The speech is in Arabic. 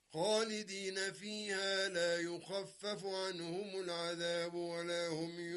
خالدين فيها لا يخفف عنهم العذاب ولا هم